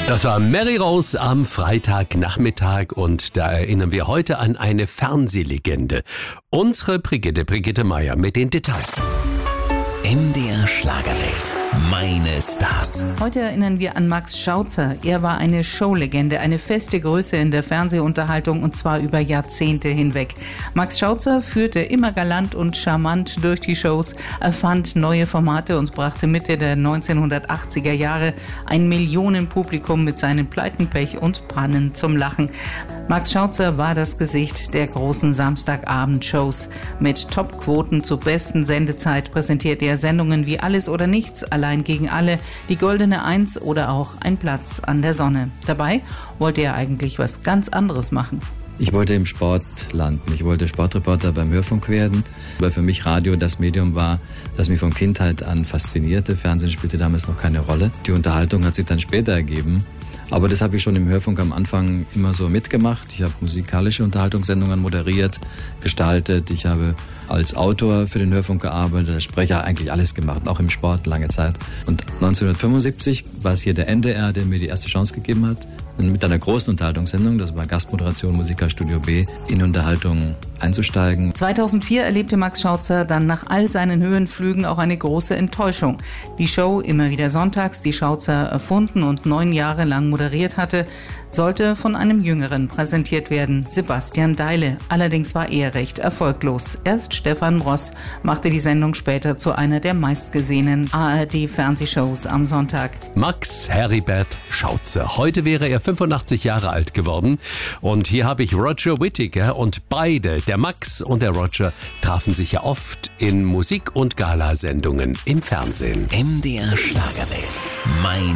Das war Mary Rose am Freitagnachmittag und da erinnern wir heute an eine Fernsehlegende. Unsere Brigitte Meier mit den Details. MDR Schlagerwelt. Meine Stars. Heute erinnern wir an Max Schautzer. Er war eine Showlegende, eine feste Größe in der Fernsehunterhaltung und zwar über Jahrzehnte hinweg. Max Schautzer führte immer galant und charmant durch die Shows, erfand neue Formate und brachte Mitte der 1980er Jahre ein Millionenpublikum mit seinen Pleiten, Pech und Pannen zum Lachen. Max Schautzer war das Gesicht der großen Samstagabendshows. Mit Topquoten zur besten Sendezeit präsentiert er Sendungen wie Alles oder Nichts, Allein gegen alle, die Goldene Eins oder auch Ein Platz an der Sonne. Dabei wollte er eigentlich was ganz anderes machen. Ich wollte im Sport landen. Ich wollte Sportreporter beim Hörfunk werden, weil für mich Radio das Medium war, das mich von Kindheit an faszinierte. Fernsehen spielte damals noch keine Rolle. Die Unterhaltung hat sich dann später ergeben. Aber das habe ich schon im Hörfunk am Anfang immer so mitgemacht. Ich habe musikalische Unterhaltungssendungen moderiert, gestaltet. Ich habe als Autor für den Hörfunk gearbeitet, als Sprecher eigentlich alles gemacht, auch im Sport lange Zeit. Und 1975 war es hier der NDR, der mir die erste Chance gegeben hat, mit einer großen Unterhaltungssendung, das war Gastmoderation Musikerstudio B, in Unterhaltung einzusteigen. 2004 erlebte Max Schautzer dann nach all seinen Höhenflügen auch eine große Enttäuschung. Die Show immer wieder sonntags, die Schautzer erfunden und 9 Jahre lang moderiert hatte, sollte von einem Jüngeren präsentiert werden, Sebastian Deile. Allerdings war er recht erfolglos. Erst Stefan Ross machte die Sendung später zu einer der meistgesehenen ARD-Fernsehshows am Sonntag. Max Heribert Schautzer. Heute wäre er 85 Jahre alt geworden. Und hier habe ich Roger Whittaker und beide, der Max und der Roger, trafen sich ja oft in Musik- und Galasendungen im Fernsehen. MDR Schlagerwelt. Meine